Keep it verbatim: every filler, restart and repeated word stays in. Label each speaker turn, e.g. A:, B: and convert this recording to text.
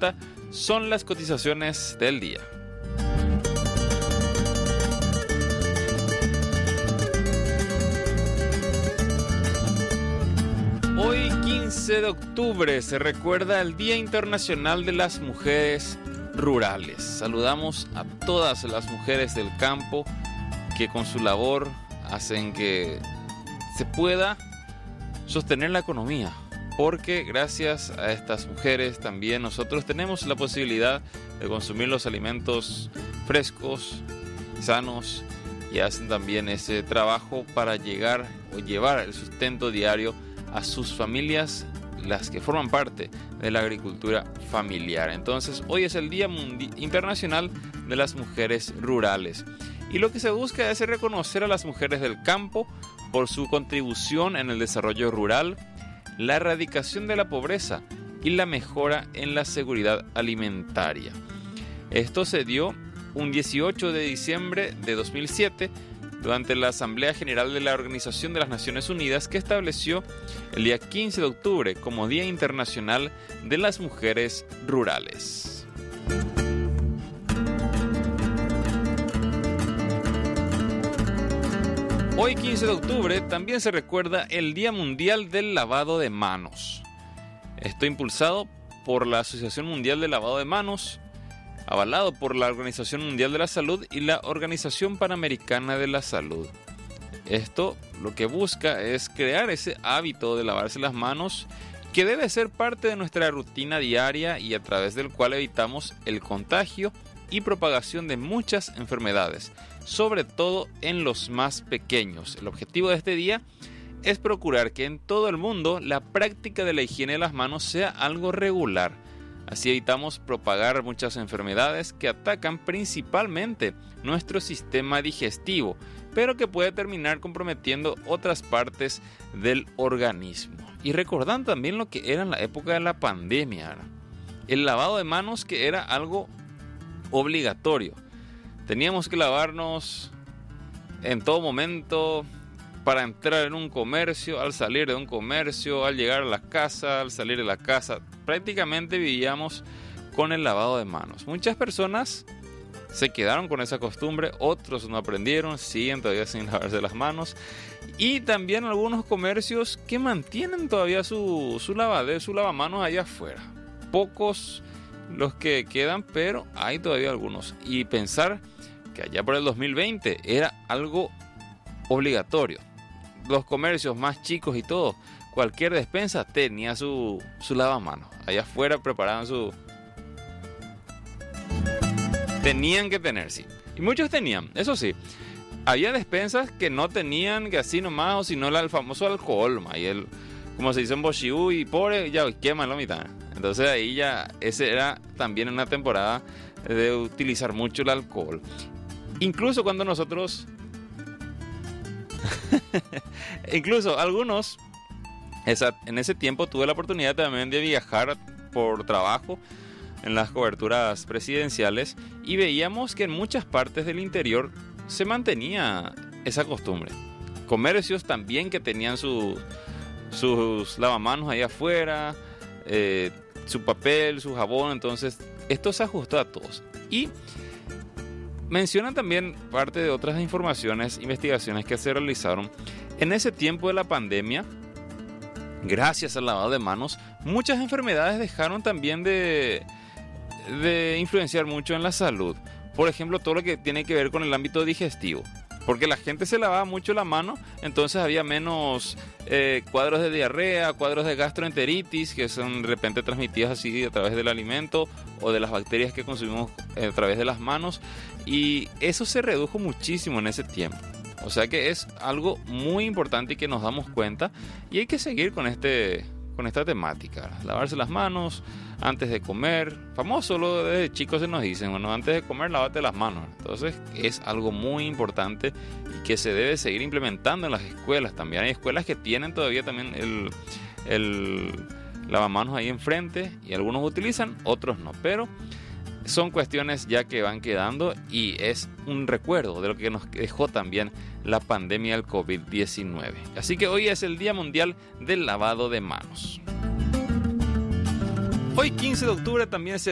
A: cuenta son las cotizaciones del día. Hoy, quince de octubre, se recuerda el Día Internacional de las Mujeres Rurales. Saludamos a todas las mujeres del campo que con su labor hacen que se pueda sostener la economía, porque gracias a estas mujeres también nosotros tenemos la posibilidad de consumir los alimentos frescos, sanos, y hacen también ese trabajo para llegar o llevar el sustento diario a sus familias, las que forman parte de la agricultura familiar. Entonces, hoy es el Día Mundi- Internacional de las Mujeres Rurales. Y lo que se busca es reconocer a las mujeres del campo por su contribución en el desarrollo rural, la erradicación de la pobreza y la mejora en la seguridad alimentaria. Esto se dio un dieciocho de diciembre de dos mil siete durante la Asamblea General de la Organización de las Naciones Unidas, que estableció el día quince de octubre como Día Internacional de las Mujeres Rurales. Hoy, quince de octubre, también se recuerda el Día Mundial del Lavado de Manos. Esto impulsado por la Asociación Mundial de Lavado de Manos, avalado por la Organización Mundial de la Salud y la Organización Panamericana de la Salud. Esto lo que busca es crear ese hábito de lavarse las manos, que debe ser parte de nuestra rutina diaria y a través del cual evitamos el contagio y propagación de muchas enfermedades, sobre todo en los más pequeños. El objetivo de este día es procurar que en todo el mundo la práctica de la higiene de las manos sea algo regular. Así evitamos propagar muchas enfermedades que atacan principalmente nuestro sistema digestivo, pero que puede terminar comprometiendo otras partes del organismo. Y recordando también lo que era en la época de la pandemia, ¿verdad? El lavado de manos, que era algo obligatorio. Teníamos que lavarnos en todo momento para entrar en un comercio, al salir de un comercio, al llegar a la casa, al salir de la casa. Prácticamente vivíamos con el lavado de manos. Muchas personas se quedaron con esa costumbre, otros no aprendieron, siguen todavía sin lavarse las manos. Y también algunos comercios que mantienen todavía su, su lavadero, su lavamanos allá afuera. Pocos los que quedan, pero hay todavía algunos. Y pensar que allá por el dos mil veinte era algo obligatorio. Los comercios más chicos y todo, cualquier despensa tenía su, su lavamanos. Allá afuera preparaban su... Tenían que tener, sí. Y muchos tenían, eso sí. Había despensas que no tenían, que así nomás, o si no el famoso alcohol. Y el, como se dice en Boshiú y pobre, ya queman la mitad. Entonces ahí ya, ese era también una temporada de utilizar mucho el alcohol. Incluso cuando nosotros... Incluso algunos, esa, en ese tiempo tuve la oportunidad también de viajar por trabajo en las coberturas presidenciales y veíamos que en muchas partes del interior se mantenía esa costumbre. Comercios también que tenían su, sus lavamanos ahí afuera, eh, su papel, su jabón. Entonces esto se ajustó a todos. Y mencionan también parte de otras informaciones, investigaciones que se realizaron en ese tiempo de la pandemia. Gracias al lavado de manos, muchas enfermedades dejaron también de, de influenciar mucho en la salud. Por ejemplo, todo lo que tiene que ver con el ámbito digestivo. Porque la gente se lavaba mucho la mano, entonces había menos eh, cuadros de diarrea, cuadros de gastroenteritis, que son de repente transmitidas así a través del alimento o de las bacterias que consumimos a través de las manos. Y eso se redujo muchísimo en ese tiempo. O sea que es algo muy importante y que nos damos cuenta, y hay que seguir con este con esta temática. Lavarse las manos antes de comer. Famoso, lo desde chicos se nos dicen, bueno, antes de comer lávate las manos. Entonces es algo muy importante y que se debe seguir implementando en las escuelas. También hay escuelas que tienen todavía también el, el lavamanos ahí enfrente, y algunos utilizan, otros no, pero son cuestiones ya que van quedando, y es un recuerdo de lo que nos dejó también la pandemia del covid diecinueve. Así que hoy es el Día Mundial del Lavado de Manos. Hoy, quince de octubre, también se